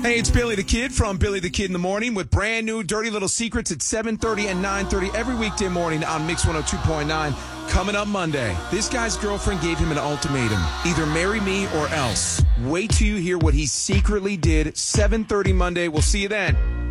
Hey, it's Billy the Kid from Billy the Kid in the Morning with brand new Dirty Little Secrets at 7:30 and 9:30 every weekday morning on Mix 102.9. Coming up Monday, this guy's girlfriend gave him an ultimatum. Either marry me or else. Wait till you hear what he secretly did. 7:30 Monday. We'll see you then.